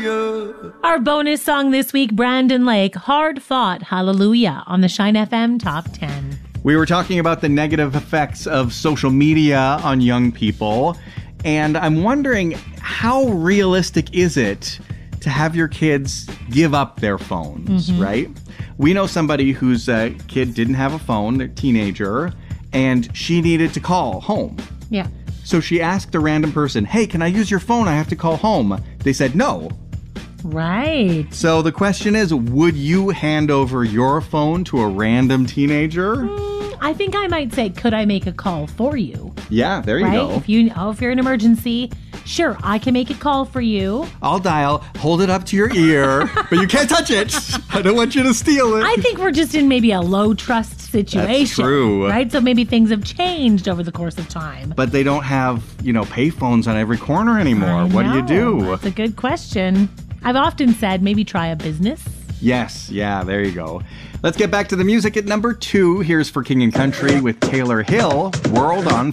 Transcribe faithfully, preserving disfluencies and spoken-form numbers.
hallelujah. Our bonus song this week, Brandon Lake, Hard Fought Hallelujah, on the Shine F M Top ten. We were talking about the negative effects of social media on young people, and I'm wondering, how realistic is it to have your kids give up their phones, mm-hmm. right? We know somebody whose uh, kid didn't have a phone, a teenager, and she needed to call home. Yeah. So she asked a random person, hey, can I use your phone? I have to call home. They said no. Right. So the question is, would you hand over your phone to a random teenager? Mm, I think I might say, could I make a call for you? Yeah, there you right? go. If you, oh, if you're in an emergency, sure, I can make a call for you. I'll dial, hold it up to your ear, but you can't touch it. I don't want you to steal it. I think we're just in maybe a low trust situation. That's true. Right? So maybe things have changed over the course of time. But they don't have, you know, pay phones on every corner anymore. I What know. do you do? That's a good question. I've often said maybe try a business. Yes, yeah, there you go. Let's get back to the music at number two. Here's For King and Country with Taylor Hill, World on